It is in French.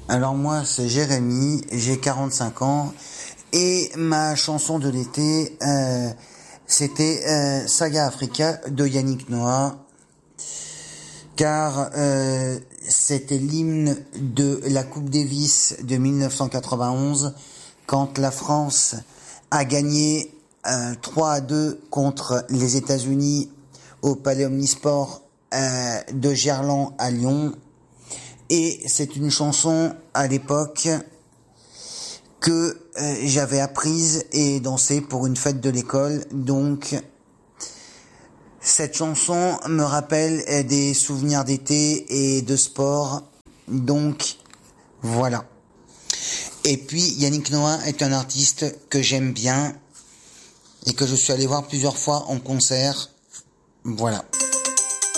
Alors moi c'est Jérémy, j'ai 45 ans et ma chanson de l'été c'était Saga Africa de Yannick Noah, car c'était l'hymne de la Coupe Davis de 1991 quand la France a gagné 3-2 contre les États-Unis au Palais Omnisport de Gerland à Lyon. Et c'est une chanson à l'époque que j'avais apprise et dansée pour une fête de l'école. Donc cette chanson me rappelle des souvenirs d'été et de sport. Donc voilà. Et puis Yannick Noah est un artiste que j'aime bien et que je suis allé voir plusieurs fois en concert. Voilà.